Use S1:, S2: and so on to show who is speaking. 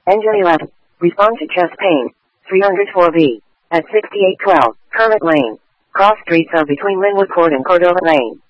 S1: Engine 11. Respond to chest pain. 304B. At 6812, Kermit Lane. Cross streets are between Linwood Court and Cordova Lane.